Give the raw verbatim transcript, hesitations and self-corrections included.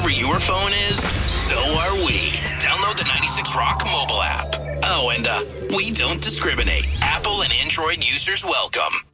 wherever your phone is, so are we. Download the ninety-six Rock mobile app. Oh, and uh, we don't discriminate. Apple and Android users welcome.